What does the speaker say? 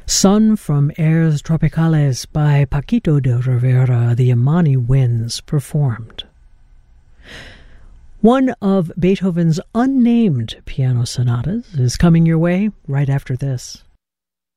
Sun from Airs Tropicales by Paquito de Rivera, the Imani Winds performed. One of Beethoven's unnamed piano sonatas is coming your way right after this.